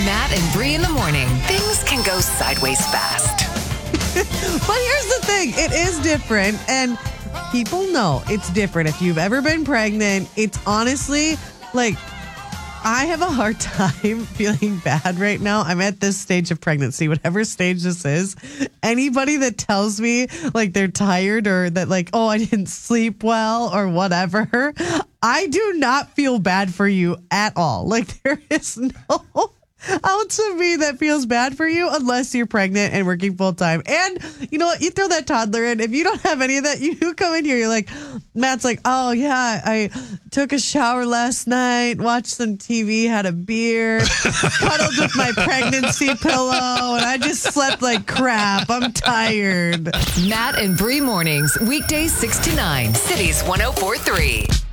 Matt and Bree in the morning. Things can go sideways fast. But here's the thing. It is different. And people know it's different. If you've ever been pregnant, it's honestly like I have a hard time feeling bad right now. I'm at this stage of pregnancy, whatever stage this is. Anybody that tells me like they're tired or that like, oh, I didn't sleep well or whatever, I do not feel bad for you at all. Like there is no ounce of me that feels bad for you unless you're pregnant and working full time. And you know what? You throw that toddler in. If you don't have any of that, you come in here. You're like, Matt's like, oh yeah, I took a shower last night, watched some TV, had a beer, cuddled with my pregnancy pillow, and I just slept like crap. I'm tired. Matt and Bree mornings, weekdays 6 to 9, Cities 104.3.